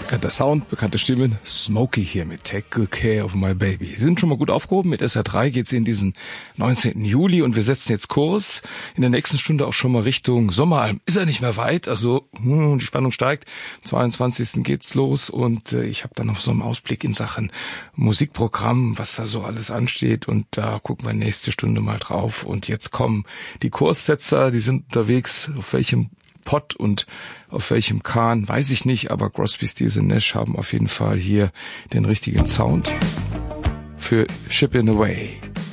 Bekannter Sound, bekannte Stimmen. Smokey hier mit Take Good Care of My Baby. Sie sind schon mal gut aufgehoben. Mit SR3 geht's in diesen 19. Juli und wir setzen jetzt Kurs. In der nächsten Stunde auch schon mal Richtung Sommeralm. Ist ja nicht mehr weit, also die Spannung steigt. Am 22. geht's los und ich habe dann noch so einen Ausblick in Sachen Musikprogramm, was da so alles ansteht, und da gucken wir nächste Stunde mal drauf. Und jetzt kommen die Kurssetzer, die sind unterwegs. Auf welchem Pott und auf welchem Kahn, weiß ich nicht, aber Crosby, Stills & Nash haben auf jeden Fall hier den richtigen Sound für Shippin' Away.